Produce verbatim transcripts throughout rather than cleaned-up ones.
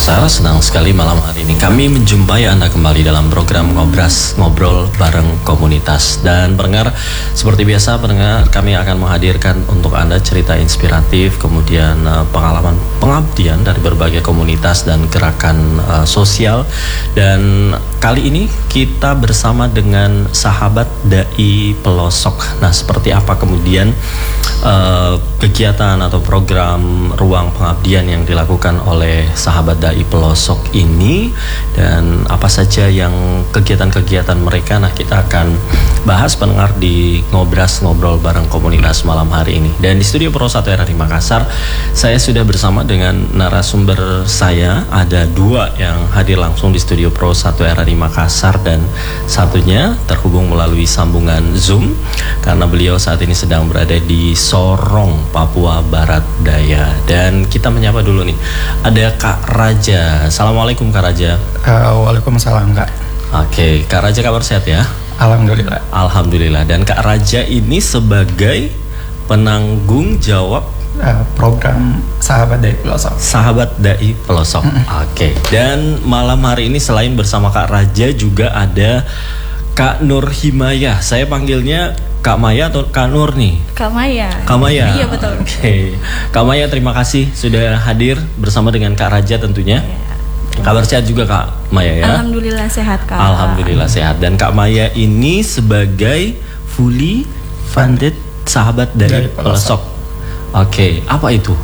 Makassar. Senang sekali malam hari ini kami menjumpai Anda kembali dalam program Ngobras, Ngobrol Bareng Komunitas. Dan pendengar, seperti biasa pendengar, kami akan menghadirkan untuk Anda cerita inspiratif, kemudian uh, pengalaman pengabdian dari berbagai komunitas dan gerakan uh, sosial. Dan kali ini kita bersama dengan sahabat Dai Pelosok. Nah, seperti apa kemudian uh, kegiatan atau program ruang pengabdian yang dilakukan oleh sahabat Dai Pelosok ini, dan apa saja yang kegiatan-kegiatan mereka. Nah, kita akan bahas pendengar di Ngobras, Ngobrol Bareng Komunitas malam hari ini. Dan di studio Pro satu R R I Makassar, saya sudah bersama dengan narasumber saya. Ada dua yang hadir langsung di studio Pro satu R R I Makassar, dan satunya terhubung melalui sambungan Zoom karena beliau saat ini sedang berada di Sorong, Papua Barat Daya. Dan kita menyapa dulu nih, ada Kak Raja. Assalamualaikum Kak Raja. Uh, Waalaikumsalam Kak. Oke, Kak Raja kabar sehat ya? Alhamdulillah. Alhamdulillah. Dan Kak Raja ini sebagai penanggung jawab uh, program Sahabat Dai Pelosok. Sahabat Dai Pelosok. Mm-hmm. Oke. Dan malam hari ini selain bersama Kak Raja juga ada Kak Nur Himayah. Saya panggilnya Kak Maya atau Kak Nur nih? Kak Maya. Kak Maya. Iya betul. Oke. Okay. Kak Maya, terima kasih sudah hadir bersama dengan Kak Raja tentunya. Ya. Kabar sehat juga Kak Maya ya? Alhamdulillah sehat Kak. Alhamdulillah sehat. Dan Kak Maya ini sebagai fully funded sahabat Dai Pelosok. Oke, okay. Apa itu?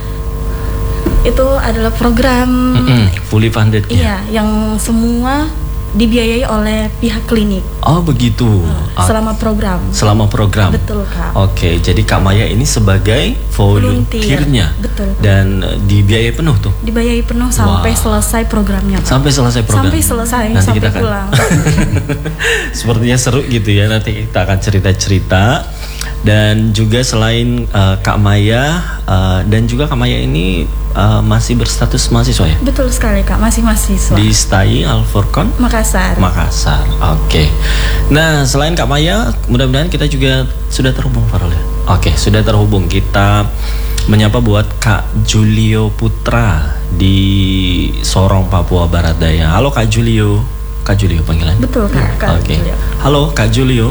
Itu adalah program Mm-mm, fully funded. Iya, ya, yang semua dibiayai oleh pihak klinik. Oh begitu. Selama program. Selama program. Betul Kak. Oke, jadi Kak Maya ini sebagai volunteernya. Betul. Dan dibiayai penuh tuh. Dibiayai penuh sampai wow. selesai programnya Kak. Sampai selesai program. Sampai selesai. Nanti sampai kita akan pulang. Sepertinya seru gitu ya. Nanti kita akan cerita-cerita. Dan juga selain uh, Kak Maya uh, dan juga Kak Maya ini uh, masih berstatus mahasiswa ya? Betul sekali Kak, masih mahasiswa. Di S T A I Al Furqon Makassar. Makassar. Oke. Okay. Nah, selain Kak Maya, mudah-mudahan kita juga sudah terhubung Farol ya. Oke, okay, sudah terhubung. Kita menyapa buat Kak Julio Putra di Sorong, Papua Barat Daya. Halo Kak Julio. Kak Julio panggilan? Betul Kak. Kak Oke. Okay. Julio. Halo Kak Julio.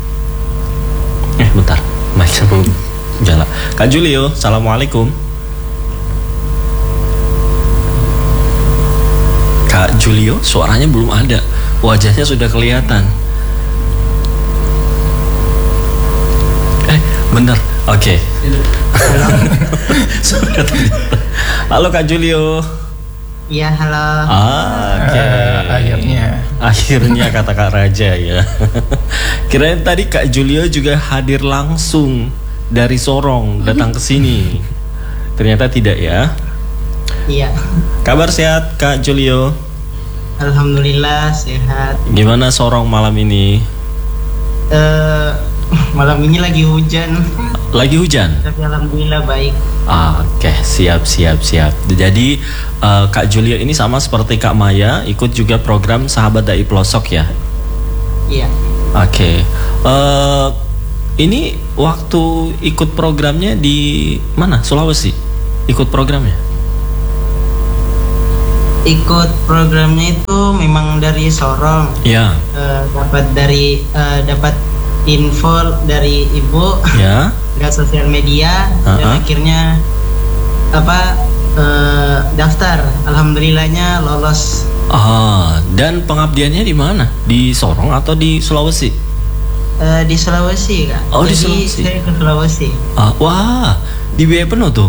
Eh bentar, mic belum nyala. Kak Julio, assalamualaikum. Kak Julio, suaranya belum ada, wajahnya sudah kelihatan. Eh, bener, oke. Okay. Halo Kak Julio. Iya, halo. Ah, oke. Okay. Uh, akhirnya. Akhirnya kata Kak Raja ya. Kirain tadi Kak Julio juga hadir langsung dari Sorong datang ke sini. Ternyata tidak ya. Iya. Kabar sehat Kak Julio? Alhamdulillah sehat. Gimana Sorong malam ini? Uh, malam ini lagi hujan. Lagi hujan? Tapi alhamdulillah baik. Ah, Oke, okay. siap siap siap. Jadi uh, Kak Julio ini sama seperti Kak Maya ikut juga program Sahabat Dai Pelosok ya? Iya. Oke. Okay. Uh, ini waktu ikut programnya di mana? Sulawesi? Ikut programnya? Ikut programnya itu memang dari Sorong. Ya. Uh, dapat dari uh, dapat info dari ibu. Ya. Dari sosial media. Uh-huh. Dan akhirnya apa uh, daftar. Alhamdulillahnya lolos. Ah, dan pengabdiannya di mana? Di Sorong atau di Sulawesi? Uh, di Sulawesi Kak. Oh, Jadi di Sulawesi. saya ke Sulawesi. Ah, wah, dibiayai penuh tuh?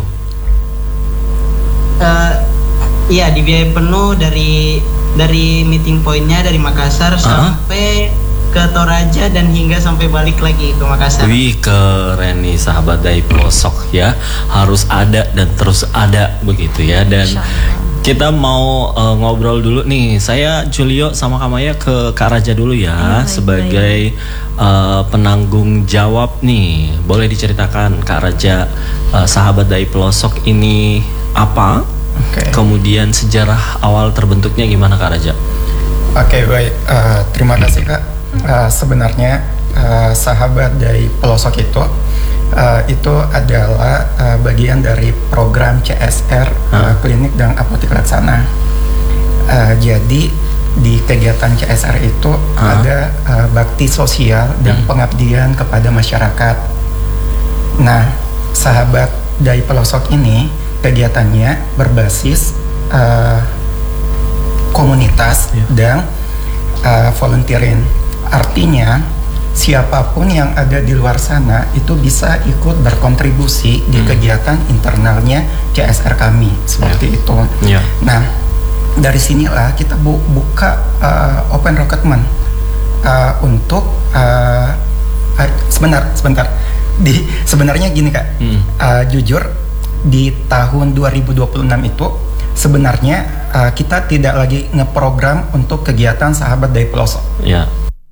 Uh, iya, dibiayai penuh dari dari meeting pointnya dari Makassar uh-huh. sampai ke Toraja dan hingga sampai balik lagi ke Makassar. Wih, keren nih sahabat Dai Pelosok ya. Harus ada dan terus ada begitu ya. Dan kita mau uh, ngobrol dulu nih. Saya Julio sama Kak Maya ke Kak Raja dulu ya, ya sebagai uh, penanggung jawab nih. Boleh diceritakan Kak Raja, uh, sahabat Dai Pelosok ini apa? Okay. Kemudian sejarah awal terbentuknya gimana Kak Raja? Oke, okay, baik. Uh, terima kasih Kak. Uh, sebenarnya uh, Sahabat Dai Pelosok itu uh, itu adalah uh, bagian dari program C S R uh, Klinik dan Apotek Laksana. Uh, jadi di kegiatan C S R itu uh. ada uh, bakti sosial dan hmm. pengabdian kepada masyarakat. Nah, sahabat Dai Pelosok ini kegiatannya berbasis uh, komunitas yeah. dan uh, volunteering. Artinya siapapun yang ada di luar sana itu bisa ikut berkontribusi hmm. di kegiatan internalnya C S R kami seperti yeah. itu. Yeah. Nah, dari sinilah kita bu buka uh, open recruitment uh, untuk uh, uh, sebentar sebentar di sebenarnya gini Kak, hmm. uh, jujur di tahun dua ribu dua puluh enam itu sebenarnya uh, kita tidak lagi ngeprogram untuk kegiatan sahabat Dai Pelosok. Yeah.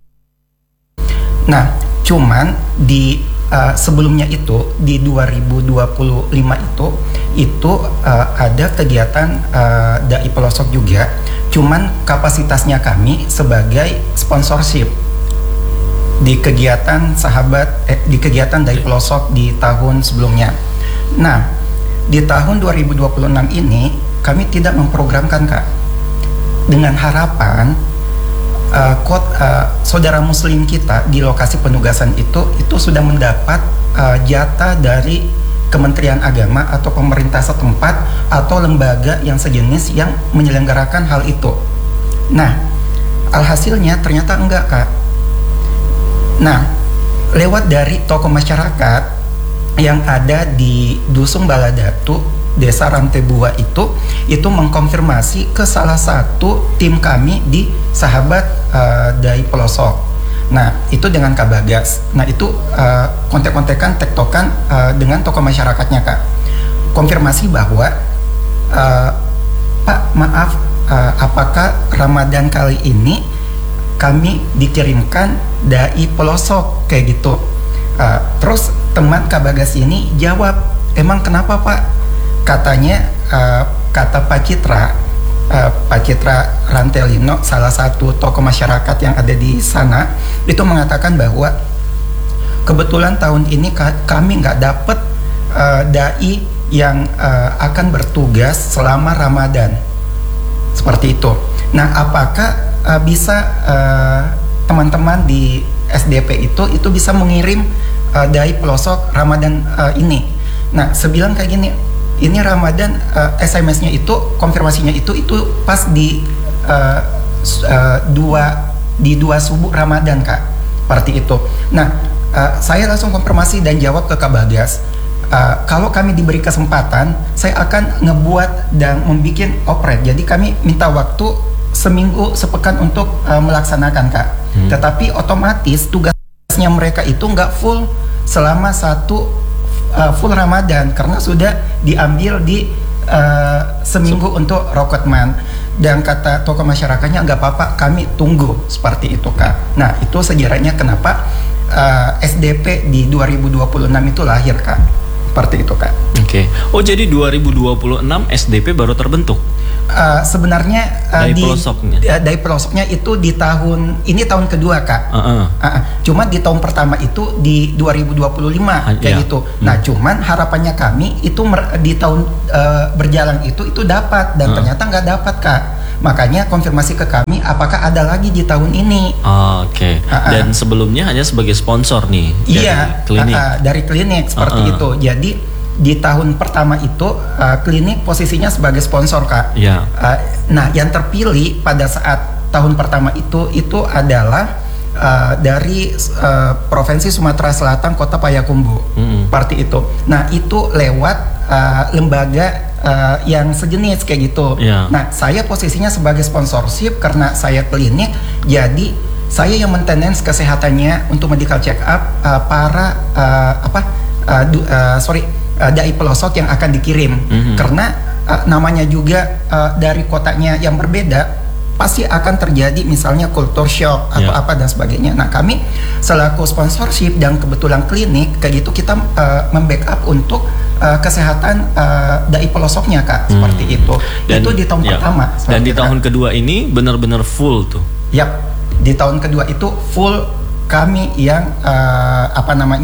Nah, cuman di uh, sebelumnya itu di dua ribu dua puluh lima itu itu uh, ada kegiatan uh, Dai Pelosok juga, cuman kapasitasnya kami sebagai sponsorship di kegiatan sahabat eh, di kegiatan Dai Pelosok di tahun sebelumnya. Nah, di tahun dua ribu dua puluh enam ini kami tidak memprogramkan Kak, dengan harapan uh, kot, uh, saudara muslim kita di lokasi penugasan itu itu sudah mendapat uh, jatah dari Kementerian Agama atau pemerintah setempat atau lembaga yang sejenis yang menyelenggarakan hal itu. Nah, alhasilnya ternyata enggak Kak. Nah, lewat dari tokoh masyarakat yang ada di Dusun Baladatu, Desa Rantebua itu, itu mengkonfirmasi ke salah satu tim kami di sahabat uh, Dai Pelosok. Nah, itu dengan Kak Bagas. Nah, itu uh, kontek-kontekan, tektokan uh, dengan tokoh masyarakatnya Kak. Konfirmasi bahwa uh, Pak, maaf, uh, apakah Ramadan kali ini kami dikirimkan Dai Pelosok kayak gitu. Uh, terus teman Kak Bagas ini jawab, emang kenapa Pak? Katanya uh, kata Pak Citra, uh, Pak Citra Rantelino, salah satu tokoh masyarakat yang ada di sana, itu mengatakan bahwa kebetulan tahun ini kami nggak dapet uh, dai yang uh, akan bertugas selama Ramadan, seperti itu. Nah, apakah uh, bisa uh, teman-teman di S D P itu itu bisa mengirim uh, Dai Pelosok Ramadan uh, ini? Nah, sebilang kayak gini, ini Ramadan uh, S M S-nya itu konfirmasinya itu itu pas di uh, uh, dua di dua subuh Ramadan Kak, seperti itu. Nah, uh, saya langsung konfirmasi dan jawab ke Kak Bagas, uh, kalau kami diberi kesempatan, saya akan ngebuat dan membuat operet. Jadi kami minta waktu seminggu sepekan untuk uh, melaksanakan Kak. Hmm. Tetapi otomatis tugasnya mereka itu nggak full selama satu uh, full Ramadan karena sudah diambil di uh, seminggu so, untuk recruitment. Dan kata tokoh masyarakatnya nggak apa-apa, kami tunggu, seperti itu Kak. Nah, itu sejarahnya kenapa uh, S D P di dua ribu dua puluh enam itu lahir Kak, seperti itu Kak. Oke. Okay. Oh, jadi dua ribu dua puluh enam S D P baru terbentuk? Uh, sebenarnya uh, Dai di Pelosoknya. Uh, Dai Pelosoknya itu di tahun ini tahun kedua Kak. Uh-uh. Uh, cuma di tahun pertama itu di dua ribu dua puluh lima uh, kayak yeah. gitu. Hmm. Nah, cuman harapannya kami itu mer- di tahun uh, berjalan itu itu dapat dan uh. ternyata nggak dapat Kak. Makanya konfirmasi ke kami apakah ada lagi di tahun ini. Oh, Oke. Okay. Uh-uh. Dan sebelumnya hanya sebagai sponsor nih. Iya. Dari klinik. Uh, uh, dari klinik seperti uh-uh. itu. Jadi di tahun pertama itu uh, klinik posisinya sebagai sponsor Kak. Yeah. Uh, nah, yang terpilih pada saat tahun pertama itu itu adalah uh, dari uh, Provinsi Sumatera Selatan, Kota Payakumbuh, mm-hmm. seperti itu. Nah, itu lewat uh, lembaga uh, yang sejenis kayak gitu. Yeah. Nah, saya posisinya sebagai sponsorship karena saya klinik, jadi saya yang maintenance kesehatannya untuk medical check up uh, para uh, apa uh, du, uh, sorry Uh, Dai Pelosok yang akan dikirim, mm-hmm. karena uh, namanya juga uh, dari kotanya yang berbeda, pasti akan terjadi misalnya culture shock atau yeah. apa dan sebagainya. Nah, kami selaku sponsorship dan kebetulan klinik kayak gitu kita uh, membackup untuk uh, kesehatan uh, Dai Pelosoknya Kak, hmm. seperti itu. Dan, itu di tahun ya. pertama. Dan di tahun Kak. kedua ini benar-benar full tuh. Yap, di tahun kedua itu full kami yang uh, apa namanya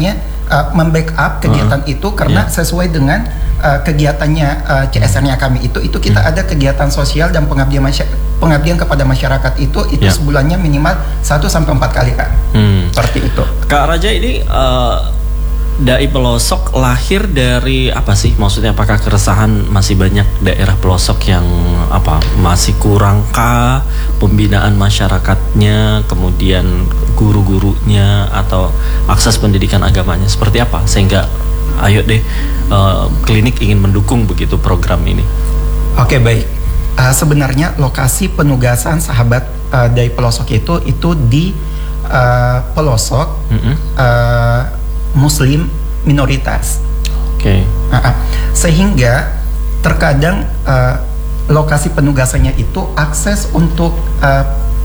uh, membackup kegiatan uh, itu karena yeah. sesuai dengan uh, kegiatannya uh, C S R-nya kami itu itu kita hmm. ada kegiatan sosial dan pengabdian masy- pengabdian kepada masyarakat itu itu yeah. sebulannya minimal satu sampai empat kali Kak. Hmm. Seperti itu. Kak Raja ini uh, Dai Pelosok lahir dari apa sih? Maksudnya apakah keresahan masih banyak daerah pelosok yang apa masih kurangkah pembinaan masyarakatnya, kemudian guru-gurunya atau akses pendidikan agamanya seperti apa sehingga ayo deh uh, klinik ingin mendukung begitu program ini. Oke, baik. Uh, sebenarnya lokasi penugasan sahabat uh, Dai Pelosok itu itu di uh, pelosok mm-hmm. uh, Muslim minoritas. Oke. Okay. Uh, sehingga terkadang uh, lokasi penugasannya itu akses untuk uh,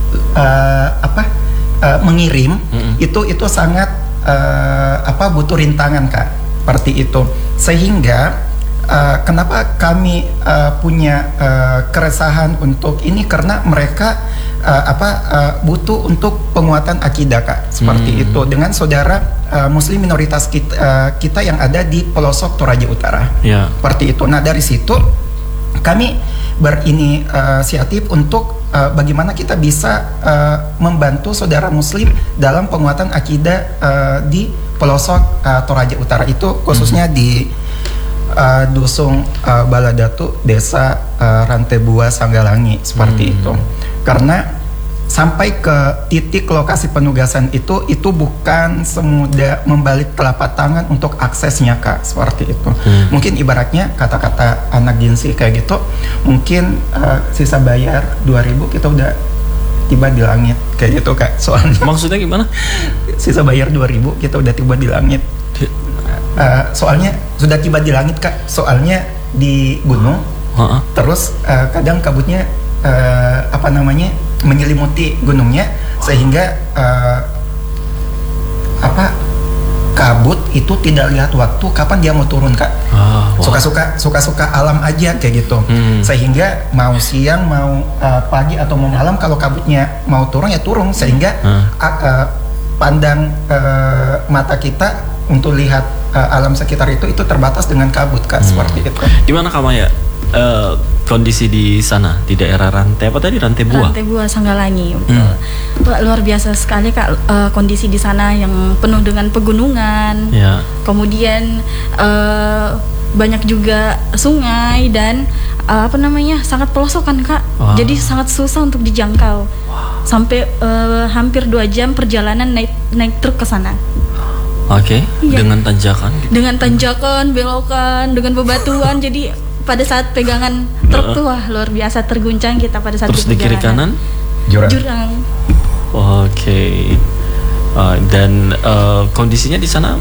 uh, apa uh, mengirim mm-hmm. itu itu sangat uh, apa butuh rintangan Kak. Seperti itu. Sehingga uh, kenapa kami uh, punya uh, keresahan untuk ini karena mereka uh, apa uh, butuh untuk penguatan akidah Kak. Seperti hmm. itu dengan saudara Uh, Muslim minoritas kita, uh, kita yang ada di pelosok Toraja Utara, yeah. seperti itu. Nah dari situ kami berinisiatif untuk uh, bagaimana kita bisa uh, membantu saudara Muslim dalam penguatan akidah uh, di pelosok uh, Toraja Utara itu khususnya mm-hmm. di uh, Dusun uh, Baladatu, Desa uh, Rantebua, Sanggalangi, seperti mm-hmm. itu. Karena sampai ke titik lokasi penugasan itu itu bukan semudah membalik telapak tangan untuk aksesnya Kak, seperti itu. Hmm. Mungkin ibaratnya kata-kata anak Ginsi kayak gitu, mungkin uh, sisa bayar dua ribu kita udah tiba di langit kayak gitu Kak. Soalnya maksudnya gimana? Sisa bayar dua ribu kita udah tiba di langit. Uh, soalnya sudah tiba di langit Kak. Soalnya di gunung. Uh-uh. Terus uh, kadang kabutnya uh, apa namanya? menyelimuti gunungnya sehingga uh, apa kabut itu tidak lihat waktu kapan dia mau turun Kak. Oh, wow. Suka-suka suka-suka alam aja kayak gitu. Hmm. Sehingga mau siang mau uh, pagi atau mau malam kalau kabutnya mau turun ya turun sehingga hmm. uh, uh, pandang uh, mata kita untuk lihat uh, alam sekitar itu itu terbatas dengan kabut Kak. Hmm. Seperti itu. Di mana kamu ya? Uh, kondisi di sana di daerah Rantai apa tadi Rantebua? Rantebua Sanggalangi. Hmm. Luar biasa sekali Kak uh, kondisi di sana yang penuh dengan pegunungan. Ya. Kemudian uh, banyak juga sungai dan uh, apa namanya sangat pelosokan Kak. Wow. Jadi sangat susah untuk dijangkau. Wow. Sampai uh, hampir dua jam perjalanan naik naik truk ke sana. Oke. Okay. Ya. Dengan tanjakan. Gitu. Dengan tanjakan, belokan, dengan bebatuan. Jadi pada saat pegangan truk tuh wah luar biasa terguncang kita pada saat terus di kiri kanan jurang. Jurang. Oke. Okay. Uh, dan uh, kondisinya di sana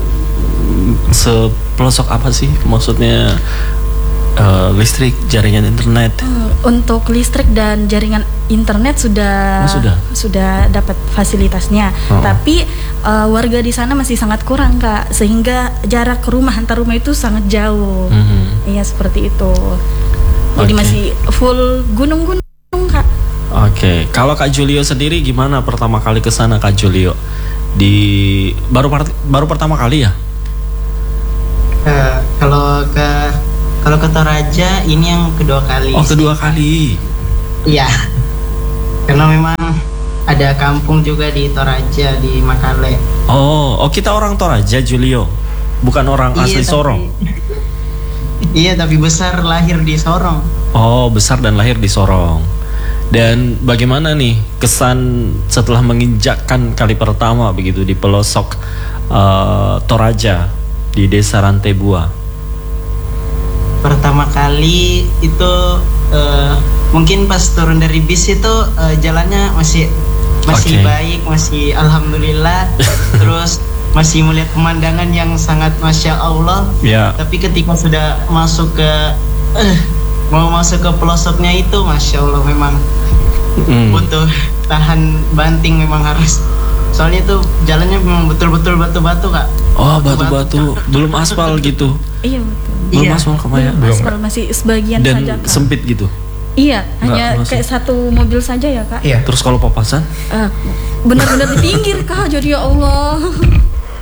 sepelosok apa sih? Maksudnya uh, listrik, jaringan internet. Uh, untuk listrik dan jaringan internet sudah oh, sudah sudah dapat fasilitasnya. Oh. Tapi uh, warga di sana masih sangat kurang Kak, sehingga jarak rumah antar rumah itu sangat jauh. Mm-hmm. Iya seperti itu. Jadi okay. masih full gunung-gunung Kak. Oke, okay. Kalau Kak Julio sendiri gimana pertama kali ke sana Kak Julio? Di baru baru pertama kali ya? Uh, kalau ke kalau ke Toraja ini yang kedua kali. Oh, kedua sih. Kali. Iya. Karena memang ada kampung juga di Toraja di Makale. Oh, oh kita orang Toraja Julio. Bukan orang iya, asli tapi, Sorong. Iya, tapi besar lahir di Sorong. Oh, besar dan lahir di Sorong. Dan bagaimana nih kesan setelah menginjakkan kali pertama begitu di pelosok uh, Toraja di Desa Rantebua? Pertama kali itu uh, mungkin pas turun dari bis itu uh, jalannya masih masih okay. baik, masih alhamdulillah. Terus masih melihat pemandangan yang sangat masya Allah. Yeah. Tapi ketika sudah masuk ke uh, mau masuk ke pelosoknya itu masya Allah memang mm. butuh tahan banting memang harus. Soalnya itu jalannya memang betul-betul batu-batu Kak. Oh batu-batu, belum aspal gitu. Iya betul. Belum iya. aspal Kamaya. Belum aspal, masih sebagian dan saja Kak. Dan sempit gitu. Iya, nggak, hanya masih. Kayak satu mobil saja ya Kak. Iya. Terus kalau papasan? Uh, benar-benar di pinggir Kak, jadi ya Allah.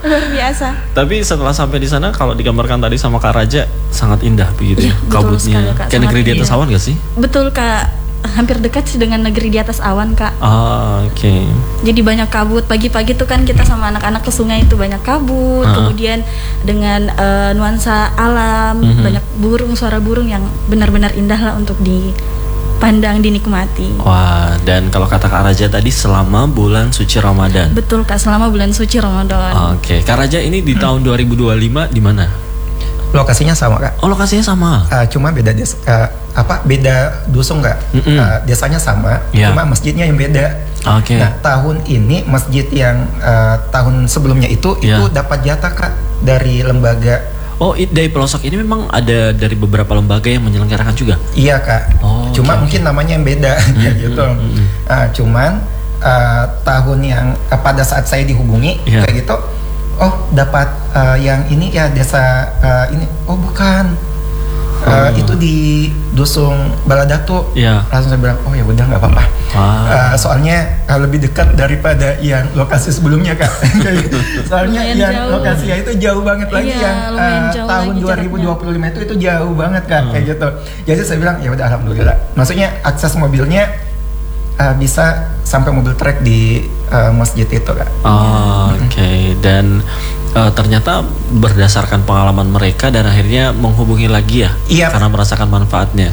Luar biasa. Tapi setelah sampai di sana, kalau digambarkan tadi sama Kak Raja, sangat indah begitu ya, Iya, betul kabutnya. sekali, Kak. Kayak Sangat negeri di atas indah. awan gak sih? Betul Kak, hampir dekat sih dengan negeri di atas awan Kak. Ah, oke. Okay. Jadi banyak kabut, pagi-pagi tuh kan kita sama anak-anak ke sungai itu banyak kabut, Uh-huh. kemudian dengan uh, nuansa alam, Mhm. banyak burung, suara burung yang benar-benar indah lah untuk dipandang, dinikmati. Wah, dan kalau kata Kak Raja tadi selama bulan suci Ramadan. Betul Kak, selama bulan suci Ramadan. Oke, Kak Raja ini di tahun dua ribu dua puluh lima di mana? Lokasinya sama Kak. Oh, lokasinya sama. Uh, cuma beda des, uh, apa beda dusun nggak? Mm-mm. Uh, desanya sama, Ya. cuma masjidnya yang beda. Oke. Nah tahun ini masjid yang uh, tahun sebelumnya itu Ya. itu dapat jatah Kak dari lembaga. Oh, i- dari pelosok ini memang ada dari beberapa lembaga yang menyelenggarakan juga. Iya Kak. Oh, cuma oke, mungkin namanya yang beda kayak gitu. mm, mm. Uh, cuman uh, tahun yang uh, pada saat saya dihubungi Ya. kayak gitu, oh dapat uh, yang ini ya desa uh, ini. Oh bukan. Uh, Oh. Itu di Dusun Baladatu. Ya. Langsung saya bilang, oh ya udah nggak apa-apa. Wah. Uh, soalnya uh, lebih dekat daripada yang lokasi sebelumnya Kak. Soalnya Lumayan yang jauh. lokasinya itu jauh banget lagi Iya, yang lumayan uh, jauh tahun lagi dua ribu dua puluh lima itu itu jauh banget Kak Hmm. kayak gitu. Jadi saya bilang ya udah alhamdulillah. Maksudnya akses mobilnya uh, bisa sampai mobil trek di uh, masjid itu Kak. Oh, oke. Dan eh, ternyata berdasarkan pengalaman mereka dan akhirnya menghubungi lagi ya, Iya. karena merasakan manfaatnya.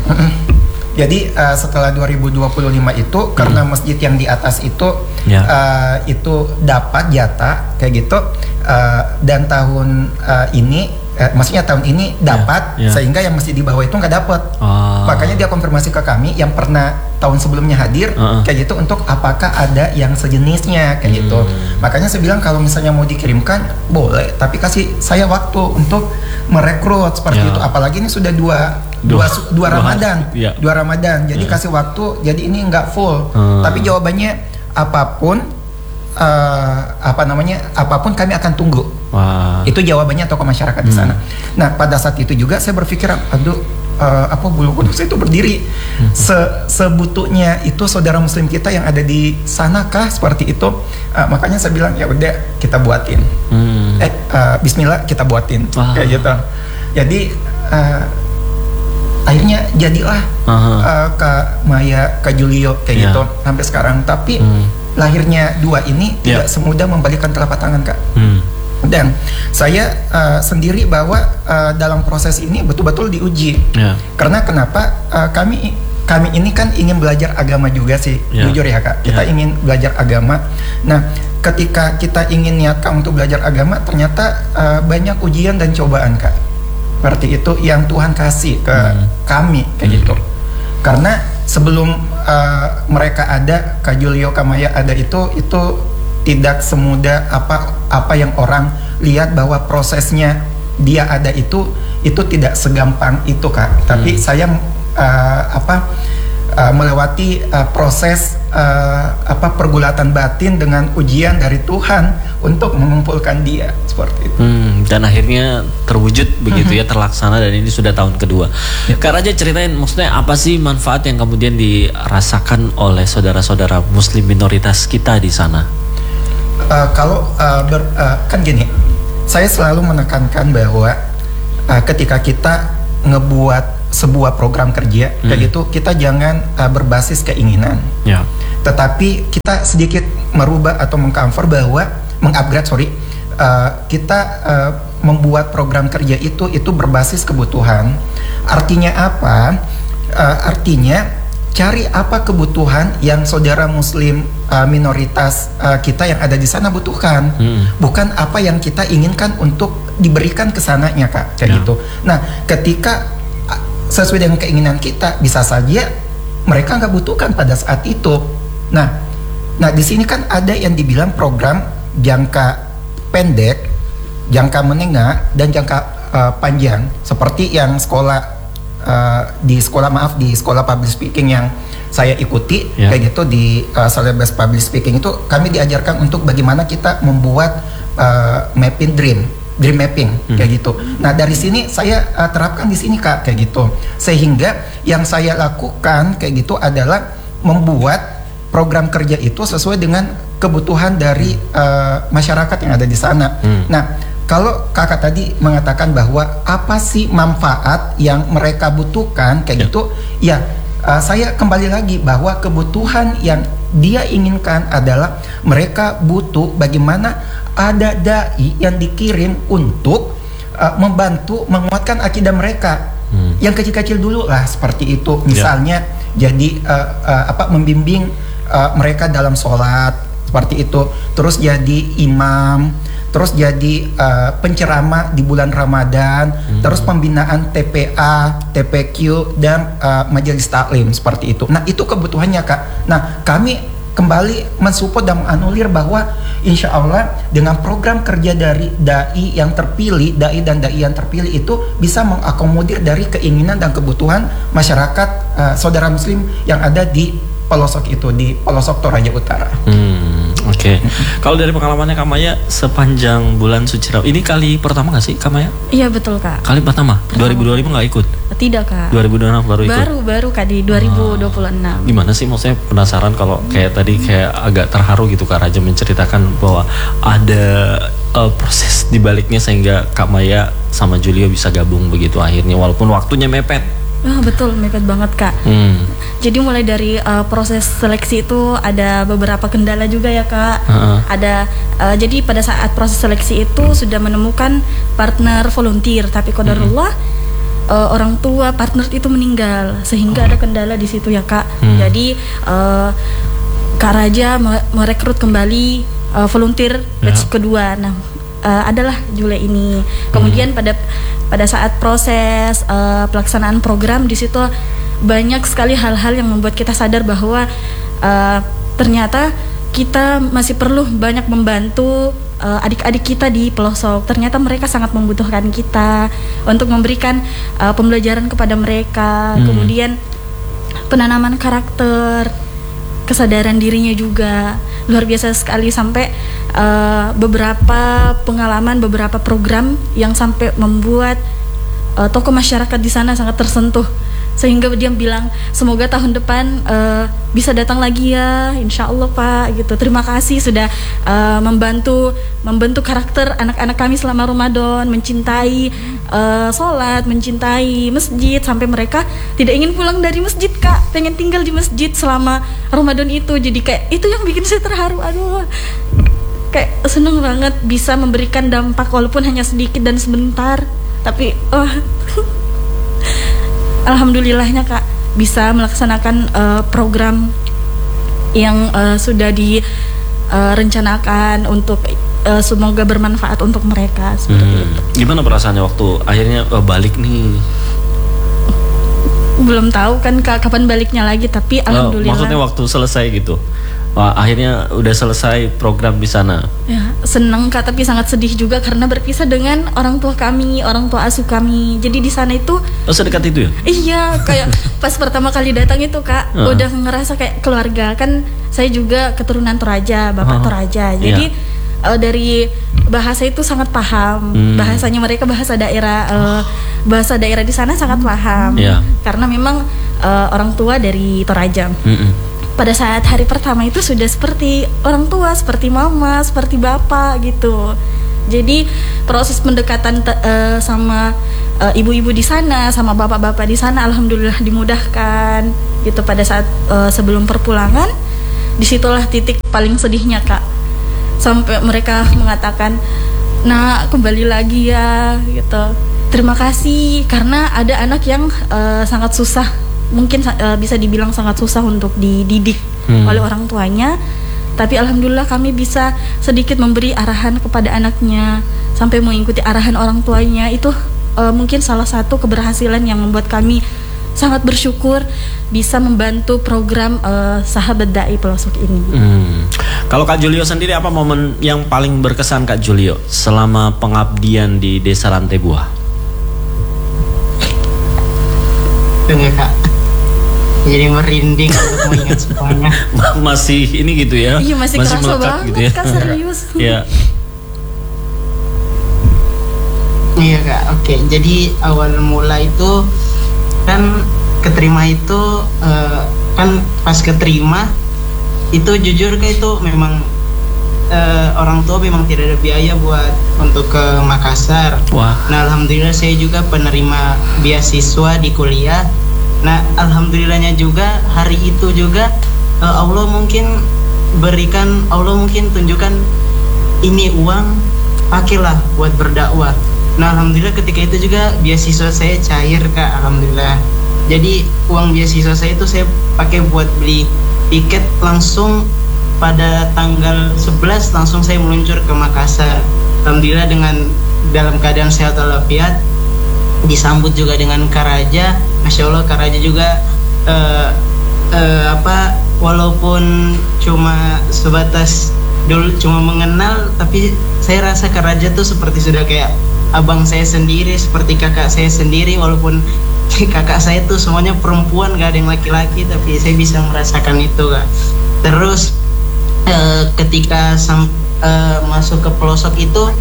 Jadi uh, setelah dua ribu dua puluh lima itu karena masjid yang di atas itu Ya. uh, itu dapat jatah kayak gitu uh, dan tahun uh, ini uh, maksudnya tahun ini dapat ya. sehingga yang masjid di bawah itu nggak dapat. Oh. Makanya dia konfirmasi ke kami yang pernah tahun sebelumnya hadir Uh-uh. kayak gitu untuk apakah ada yang sejenisnya kayak gitu. Hmm. Makanya saya bilang kalau misalnya mau dikirimkan boleh, tapi kasih saya waktu untuk merekrut seperti Ya. itu. Apalagi ini sudah dua Dua- dua su- dua, dua Ramadan, hari, ya. dua Ramadan. Jadi Ya. kasih waktu. Jadi ini nggak full. Hmm. Tapi jawabannya apapun, eh, apa namanya, apapun kami akan tunggu. Wah. Itu jawabannya tokoh masyarakat di sana. Nah pada saat itu juga saya berpikir, aduh, eh, apa Bulu Kudus itu berdiri se sebutuhnya itu saudara Muslim kita yang ada di sana kah seperti itu? Eh, makanya saya bilang ya udah kita buatin. Hmm. Eh, eh, Bismillah kita buatin Wah. kayak gitu. Jadi eh, akhirnya jadilah Aha. eh, Kak Maya, Kak Julio kayak Iya. gitu sampai sekarang. Tapi Hmm. lahirnya dua ini Iya. tidak semudah membalikan telapak tangan Kak. Hmm. Dan saya uh, sendiri bahwa uh, dalam proses ini betul-betul diuji. Ya. Karena kenapa uh, kami kami ini kan ingin belajar agama juga sih, Ya. jujur ya Kak. Kita Ya. ingin belajar agama. Nah, ketika kita ingin niatkan untuk belajar agama, ternyata uh, banyak ujian dan cobaan Kak. Seperti itu yang Tuhan kasih ke Hmm. kami kayak Hmm. gitu. Karena sebelum uh, mereka ada, Kak Julio, Kak Maya ada itu itu tidak semudah apa apa yang orang lihat bahwa prosesnya dia ada itu itu tidak segampang itu Kak. Tapi Hmm. saya uh, apa uh, melewati uh, proses uh, apa pergulatan batin dengan ujian dari Tuhan untuk mengumpulkan dia seperti itu. Hmm, dan akhirnya terwujud begitu ya, terlaksana, dan ini sudah tahun kedua. Ya. Kak Raja, ceritain maksudnya apa sih manfaat yang kemudian dirasakan oleh saudara-saudara Muslim minoritas kita di sana? Uh, kalau uh, ber, uh, kan gini, saya selalu menekankan bahwa uh, ketika kita ngebuat sebuah program kerja kayak Hmm. gitu, kita jangan uh, berbasis keinginan, Ya. tetapi kita sedikit merubah atau mengcover bahwa mengupgrade sorry, uh, kita uh, membuat program kerja itu itu berbasis kebutuhan. Artinya apa? Uh, artinya cari apa kebutuhan yang saudara Muslim uh, minoritas uh, kita yang ada di sana butuhkan, Hmm. bukan apa yang kita inginkan untuk diberikan ke sananya Kak, kayak Ya. gitu. Nah, ketika uh, sesuai dengan keinginan kita, bisa saja mereka nggak butuhkan pada saat itu. Nah, nah di sini kan ada yang dibilang program jangka pendek, jangka menengah, dan jangka uh, panjang, seperti yang sekolah Uh, di sekolah maaf di sekolah public speaking yang saya ikuti Ya. kayak gitu di uh, Salebas Public Speaking itu kami diajarkan untuk bagaimana kita membuat uh, mapping dream dream mapping Hmm. kayak gitu. Nah dari sini saya uh, terapkan di sini Kak kayak gitu, sehingga yang saya lakukan kayak gitu adalah membuat program kerja itu sesuai dengan kebutuhan dari uh, masyarakat yang ada di sana. Hmm. Nah, kalau kakak tadi mengatakan bahwa apa sih manfaat yang mereka butuhkan kayak yeah. gitu, ya uh, saya kembali lagi bahwa kebutuhan yang dia inginkan adalah mereka butuh bagaimana ada dai yang dikirim untuk uh, membantu menguatkan akidah mereka. Hmm. Yang kecil-kecil dulu lah seperti itu, misalnya yeah. jadi uh, uh, apa membimbing uh, mereka dalam sholat seperti itu, terus jadi imam, terus jadi uh, penceramah di bulan Ramadan, hmm. terus pembinaan T P A, T P Q dan uh, majelis taklim seperti itu. Nah itu kebutuhannya kak. Nah kami kembali mensupport dan menganulir bahwa insya Allah dengan program kerja dari dai yang terpilih, dai dan dai yang terpilih itu bisa mengakomodir dari keinginan dan kebutuhan masyarakat uh, saudara muslim yang ada di pelosok itu, di pelosok Toraja Utara. Hmm, Oke. Okay. Kalau dari pengalamannya Kak Maya sepanjang bulan suci Ramadan, ini kali pertama nggak sih Kak Maya? Iya betul Kak. Kali pertama? pertama. dua ribu dua puluh lima nggak ikut? Tidak Kak. dua ribu dua puluh enam baru ikut? Baru baru Kak di dua ribu dua puluh enam. Ah, gimana sih, maksudnya penasaran kalau kayak tadi kayak agak terharu gitu Kak Raja menceritakan bahwa ada uh, proses di baliknya sehingga Kak Maya sama Julio bisa gabung begitu akhirnya walaupun waktunya mepet. Ah, betul, mepet banget Kak. Hmm. Jadi mulai dari uh, proses seleksi itu ada beberapa kendala juga ya Kak. Uh-uh. Ada uh, jadi pada saat proses seleksi itu sudah menemukan partner volunteer, tapi qadarullah uh-huh. uh, orang tua partner itu meninggal sehingga uh-huh. ada kendala di situ ya Kak. Hmm. Jadi uh, Kak Raja merekrut kembali uh, volunteer batch yeah. kedua. Nah, uh, adalah Jule ini. Kemudian hmm. pada pada saat proses uh, pelaksanaan program di situ banyak sekali hal-hal yang membuat kita sadar bahwa uh, ternyata kita masih perlu banyak membantu uh, adik-adik kita di pelosok. Ternyata mereka sangat membutuhkan kita untuk memberikan uh, pembelajaran kepada mereka, hmm. kemudian penanaman karakter, kesadaran dirinya juga luar biasa sekali sampai uh, beberapa pengalaman, beberapa program yang sampai membuat uh, tokoh masyarakat di sana sangat tersentuh sehingga dia bilang semoga tahun depan uh, bisa datang lagi ya, insya Allah Pak gitu. Terima kasih sudah uh, membantu membentuk karakter anak-anak kami selama Ramadan, mencintai uh, sholat, mencintai masjid sampai mereka tidak ingin pulang dari masjid Kak, pengen tinggal di masjid selama Ramadan itu. Jadi kayak itu yang bikin saya terharu. Aduh, kayak seneng banget bisa memberikan dampak walaupun hanya sedikit dan sebentar, tapi oh alhamdulillahnya Kak bisa melaksanakan uh, program yang uh, sudah direncanakan uh, untuk uh, semoga bermanfaat untuk mereka seperti hmm. itu. Gimana perasaannya waktu akhirnya uh, balik nih? Belum tahu kan Kak kapan baliknya lagi, tapi alhamdulillah. Oh, maksudnya waktu selesai gitu. Wah, akhirnya udah selesai program di sana. Ya, senang Kak, tapi sangat sedih juga karena berpisah dengan orang tua kami, orang tua asuh kami. Jadi di sana itu oh, sedekat itu ya? Iya, kayak pas pertama kali datang itu Kak, uh. udah ngerasa kayak keluarga. Kan saya juga keturunan Toraja, bapak uh. Toraja. Jadi yeah. uh, dari bahasa itu sangat paham. Hmm. Bahasanya mereka bahasa daerah, uh, bahasa daerah di sana sangat paham. Yeah. Karena memang uh, orang tua dari Toraja. Mm-mm. Pada saat hari pertama itu sudah seperti orang tua, seperti mama, seperti bapak gitu. Jadi proses pendekatan te- uh, sama uh, ibu-ibu di sana, sama bapak-bapak di sana, alhamdulillah dimudahkan gitu. Pada saat uh, sebelum perpulangan, disitulah titik paling sedihnya Kak. Sampai mereka mengatakan, nah kembali lagi ya gitu. Terima kasih karena ada anak yang uh, sangat susah. Mungkin uh, bisa dibilang sangat susah untuk dididik hmm. oleh orang tuanya, tapi alhamdulillah kami bisa sedikit memberi arahan kepada anaknya sampai mengikuti arahan orang tuanya. Itu uh, mungkin salah satu keberhasilan yang membuat kami sangat bersyukur bisa membantu program uh, Sahabat Dai Pelosok ini. Hmm. Kalau Kak Julio sendiri, apa momen yang paling berkesan Kak Julio selama pengabdian di Desa Rantai Buah? Tunggu Kak, jadi merinding untuk mengingat semuanya. Masih ini gitu ya? Iya, masih, masih kerasa banget gitu ya? Kak, serius. Iya. Iya Kak, oke. Jadi awal mula itu kan keterima itu uh, kan pas keterima itu jujur Kak itu memang uh, orang tua memang tidak ada biaya buat untuk ke Makassar. Wah. Nah alhamdulillah saya juga penerima beasiswa di kuliah. Nah alhamdulillahnya juga hari itu juga uh, Allah mungkin berikan, Allah mungkin tunjukkan ini uang, pakailah buat berdakwah. Nah alhamdulillah ketika itu juga beasiswa saya cair Kak, alhamdulillah. Jadi uang beasiswa saya itu saya pakai buat beli tiket langsung pada tanggal sebelas langsung saya meluncur ke Makassar. Alhamdulillah dengan dalam keadaan sehat walafiat, disambut juga dengan Karaja. Masya Allah Karaja juga uh, uh, apa walaupun cuma sebatas dulu cuma mengenal, tapi saya rasa Karaja tuh seperti sudah kayak abang saya sendiri, seperti kakak saya sendiri. Walaupun kakak saya tuh semuanya perempuan, gak ada yang laki-laki, tapi saya bisa merasakan itu Kak. Terus Uh, ketika sam, uh, masuk ke pelosok itu,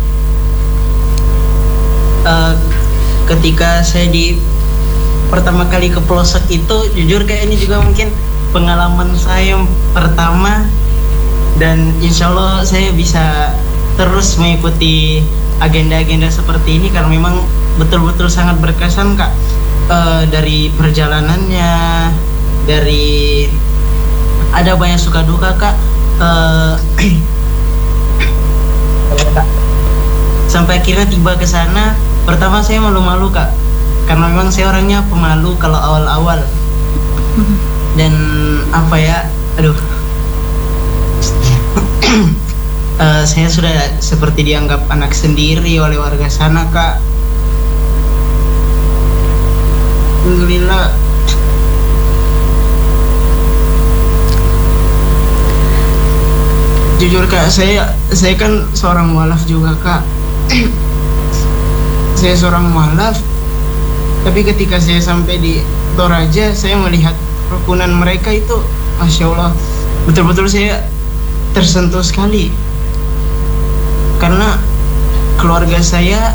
uh, ketika saya di pertama kali ke pelosok itu, jujur kayak ini juga mungkin pengalaman saya yang pertama, dan insya Allah saya bisa terus mengikuti agenda-agenda seperti ini karena memang betul-betul sangat berkesan Kak. Uh, dari perjalanannya, dari ada banyak suka duka Kak. Uh, sampai akhirnya tiba ke sana. Pertama saya malu-malu Kak, karena memang saya orangnya pemalu kalau awal-awal. Dan apa ya, aduh, uh, saya sudah seperti dianggap anak sendiri oleh warga sana Kak. Alhamdulillah. Jujur Kak, saya saya kan seorang mualaf juga Kak. Saya seorang mualaf, tapi ketika saya sampai di Toraja, saya melihat kerukunan mereka itu, Masya Allah, betul-betul saya tersentuh sekali. Karena keluarga saya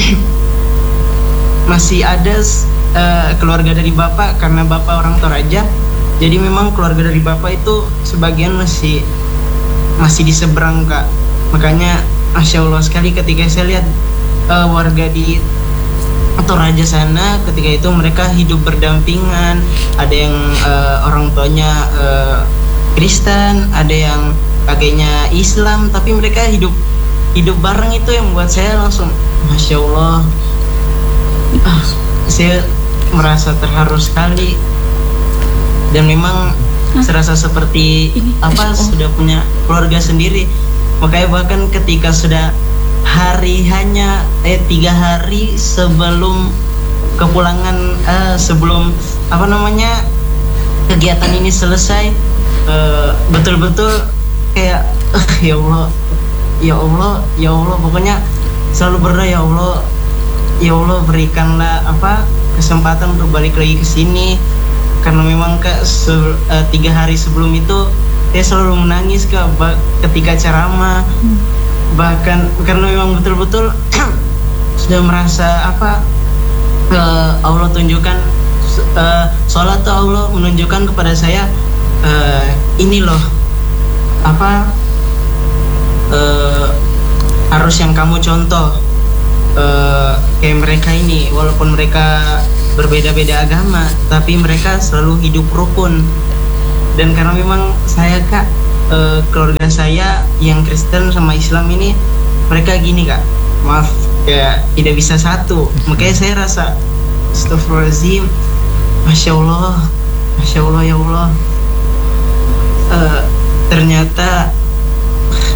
masih ada uh, keluarga dari bapak, karena bapak orang Toraja. Jadi memang keluarga dari bapak itu sebagian masih masih di seberang Kak. Makanya Masya Allah sekali ketika saya lihat uh, warga di Toraja sana, ketika itu mereka hidup berdampingan. Ada yang uh, orang tuanya uh, Kristen, ada yang kakeknya Islam, tapi mereka hidup hidup bareng. Itu yang buat saya langsung Masya Allah, ah, saya merasa terharu sekali. Dan memang serasa seperti Ini, apa oh. sudah punya keluarga sendiri. Makanya bahkan ketika sudah hari hanya eh tiga hari sebelum kepulangan eh, sebelum apa namanya kegiatan ini selesai, eh, betul-betul kayak eh, ya Allah, ya Allah, ya Allah, pokoknya selalu berdoa, ya Allah, ya Allah berikanlah apa kesempatan untuk balik lagi ke sini. Karena memang Kak se, uh, tiga hari sebelum itu saya selalu menangis Kak ketika ceramah. hmm. Bahkan karena memang betul-betul sudah merasa apa uh, Allah tunjukkan uh, sholat tuh Allah menunjukkan kepada saya uh, ini loh apa uh, harus yang kamu contoh. Uh, kayak mereka ini, walaupun mereka berbeda-beda agama, tapi mereka selalu hidup rukun. Dan karena memang saya Kak, uh, keluarga saya yang Kristen sama Islam ini, mereka gini Kak, maaf ya tidak bisa satu. Makanya saya rasa astagfirullahaladzim, Masya Allah, Masya Allah, ya Allah, uh, ternyata